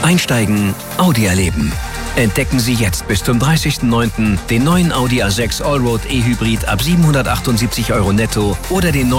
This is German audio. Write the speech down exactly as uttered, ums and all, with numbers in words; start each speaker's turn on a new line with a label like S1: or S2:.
S1: Einsteigen, Audi erleben. Entdecken Sie jetzt bis zum dreißigsten neunten den neuen Audi A sechs Allroad E-Hybrid ab siebenhundertachtundsiebzig Euro netto oder den